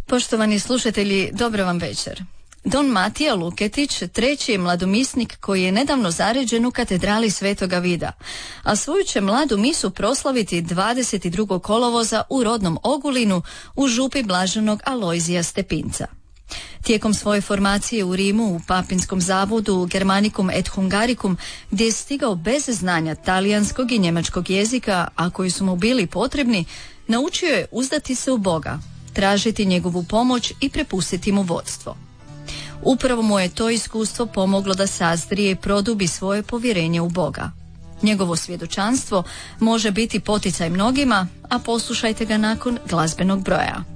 Poštovani slušatelji, dobro vam večer. Don Matija Luketić treći je mladomisnik koji je nedavno zaređen u katedrali Svetoga Vida, a svoju će mladu misu proslaviti 22. kolovoza u rodnom Ogulinu u župi blaženog Alojzija Stepinca. Tijekom svoje formacije u Rimu u papinskom zavodu Germanicum et Hungaricum, gdje je stigao bez znanja talijanskog i njemačkog jezika, a koji su mu bili potrebni, naučio je uzdati se u Boga, tražiti njegovu pomoć i prepustiti mu vodstvo. Upravo mu je to iskustvo pomoglo da sazrije i produbi svoje povjerenje u Boga. Njegovo svjedočanstvo može biti poticaj mnogima, a poslušajte ga nakon glazbenog broja.